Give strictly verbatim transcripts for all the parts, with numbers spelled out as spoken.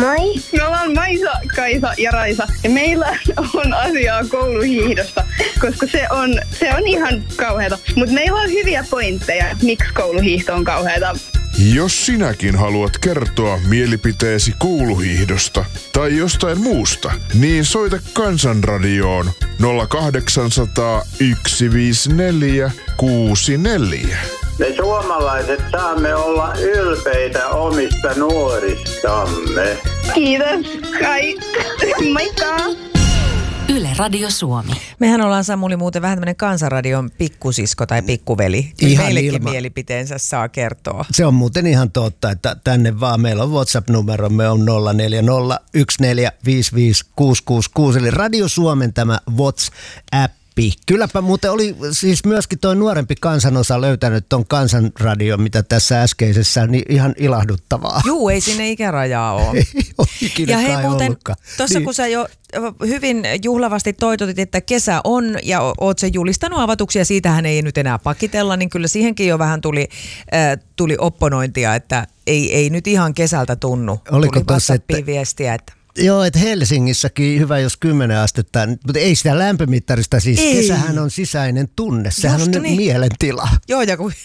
Moi. Me ollaan Maisa, Kaisa ja Raisa ja meillä on asiaa kouluhiihdosta, koska se on, se on ihan kauheata. Mutta meillä on hyviä pointteja, miksi kouluhiihto on kauheata. Jos sinäkin haluat kertoa mielipiteesi kouluhiihdosta tai jostain muusta, niin soita Kansanradioon nolla kahdeksan nolla nolla yksi viisi neljä kuusi neljä. Me suomalaiset saamme olla ylpeitä omista nuoristamme. Kiitos. Kai. Moikka. Yle Radio Suomi. Mehän ollaan, Samuli, muuten vähän tämmöinen Kansanradion pikkusisko tai pikkuveli. Ihan meillekin ilma. mielipiteensä saa kertoa. Se on muuten ihan totta, että tänne vaan meillä on WhatsApp-numeromme on nolla neljä nolla yksi neljä viisi viisi kuusi kuusi kuusi, eli Radio Suomen tämä WhatsApp. Kylläpä muuten oli siis myöskin tuo nuorempi kansanosa löytänyt ton Kansanradion, mitä tässä äskeisessä, niin ihan ilahduttavaa. Juu, ei sinne ikärajaa ole. Ei ole ikinä ja hei kai muuten, ollutkaan. tuossa Niin. kun sä jo hyvin juhlavasti toitotit, että kesä on ja oot sen julistanut avatuksia, siitähän ei nyt enää pakitella, niin kyllä siihenkin jo vähän tuli, äh, tuli opponointia, että ei, ei nyt ihan kesältä tunnu. Oliko tuli tossa, WhatsAppiin että- viestiä, että Joo, että Helsingissäkin hyvä, jos kymmenen astetta, mutta ei sitä lämpömittarista, siis Ei. kesähän on sisäinen tunne, sehän Just on niin. mielentila. joo, ja, kun,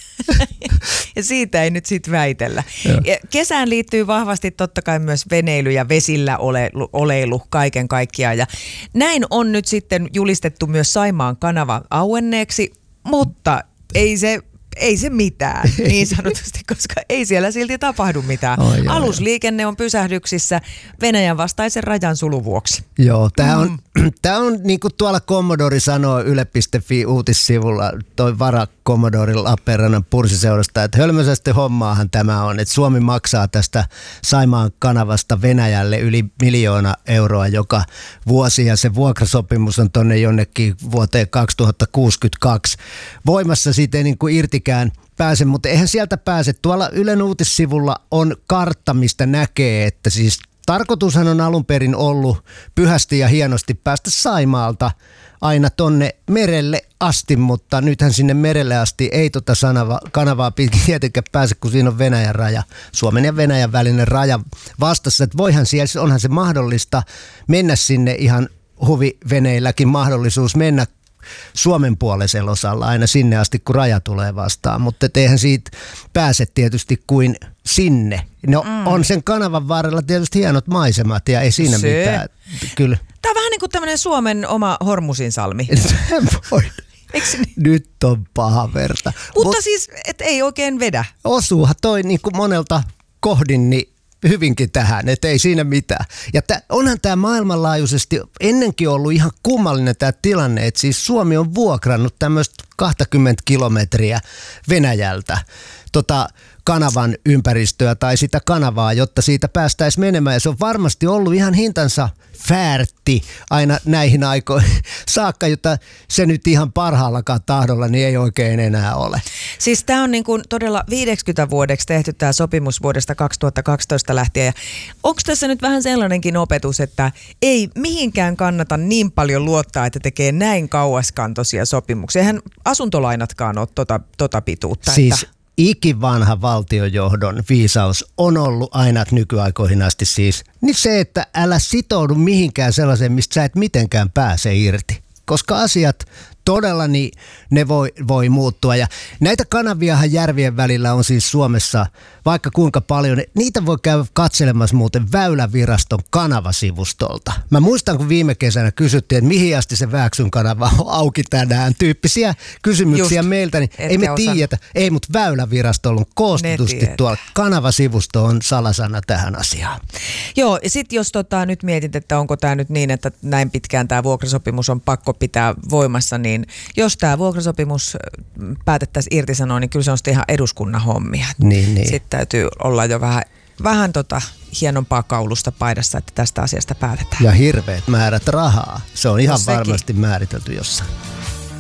ja siitä ei nyt sitten väitellä. Joo. Ja kesään liittyy vahvasti totta kai myös veneily ja vesillä ole, oleilu kaiken kaikkiaan. Ja näin on nyt sitten julistettu myös Saimaan kanava auenneeksi, mutta ei se... Ei se mitään, niin sanotusti, koska ei siellä silti tapahdu mitään. Oi, oi, Alusliikenne on pysähdyksissä Venäjän vastaisen rajan sulun vuoksi. Joo, tämä on, mm. tää on niin kuin tuolla Commodore sanoo yle piste fi uutissivulla, toi vara Commodore Lappeenrannan pursiseurasta, että hölmöisesti hommaahan tämä on, että Suomi maksaa tästä Saimaan kanavasta Venäjälle yli miljoona euroa joka vuosi, ja se vuokrasopimus on tonne jonnekin vuoteen kaksituhattakuusikymmentäkaksi voimassa, siitä ei niin kuin irtikään pääse, mutta eihän sieltä pääse. Tuolla Ylen uutissivulla on kartta, mistä näkee, että siis tarkoitushan on alun perin ollut pyhästi ja hienosti päästä Saimaalta aina tonne merelle asti, mutta nythän sinne merelle asti ei tota sanava, kanavaa pitkin tietenkään pääse, kun siinä on Venäjän raja, Suomen ja Venäjän välinen raja vastassa. Että voihan siellä, onhan se mahdollista mennä sinne ihan huviveneilläkin mahdollisuus mennä Suomen puoleisella osalla aina sinne asti, kun raja tulee vastaan, mutta eihän siitä pääse tietysti kuin sinne. No mm. on sen kanavan varrella tietysti hienot maisemat ja ei siinä Se. mitään. Kyllä. Tämä on vähän niin kuin tämmöinen Suomen oma Hormusinsalmi. Voi. Eikö niin? Nyt on paha verta. Mutta Mut siis, et ei oikein vedä. osuuhan toi niin kuin monelta kohdin niin hyvinkin tähän, että ei siinä mitään. Ja tä, onhan tämä maailmanlaajuisesti ennenkin ollut ihan kummallinen tämä tilanne, että siis Suomi on vuokrannut tämmöistä kaksikymmentä kilometriä Venäjältä tota kanavan ympäristöä tai sitä kanavaa, jotta siitä päästäisiin menemään. Ja se on varmasti ollut ihan hintansa väärti aina näihin aikoihin saakka, jota se nyt ihan parhaallakaan tahdolla niin ei oikein enää ole. Siis tämä on niin kuin todella viisikymmentä vuodeksi tehty tämä sopimus vuodesta kaksituhattakaksitoista lähtien. Ja onko tässä nyt vähän sellainenkin opetus, että ei mihinkään kannata niin paljon luottaa, että tekee näin kauaskantoisia sopimuksia? Eihän asuntolainatkaan ole tota, tota pituutta. Siis että ikivanha valtiojohdon viisaus on ollut aina nykyaikoihin asti siis, niin se, että älä sitoudu mihinkään sellaiseen, mistä sä et mitenkään pääse irti. Koska asiat todella niin ne voi, voi muuttua. Ja näitä kanaviahan järvien välillä on siis Suomessa vaikka kuinka paljon. Niitä voi käydä katselemassa muuten Väyläviraston kanavasivustolta. Mä muistan, kun viime kesänä kysyttiin, että mihin asti se Vääksyn kanava on auki tänään. Tyyppisiä kysymyksiä Just, meiltä, niin ei me osaa. tiedetä. Ei, mutta Väylävirastolla on koostetusti tuolla. Kanavasivusto on salasana tähän asiaan. Joo, ja sitten jos tota, nyt mietit, että onko tämä nyt niin, että näin pitkään tämä vuokrasopimus on pakko pitää voimassa, niin jos tämä vuokrasopimus päätettäisiin irtisanoa, niin kyllä se on sitten ihan eduskunnan hommia. Niin, niin. Sitten täytyy olla jo vähän, vähän tota hienompaa kaulusta paidassa, että tästä asiasta päätetään. Ja hirveät määrät rahaa. Se on ihan No sekin. varmasti määritelty jossain.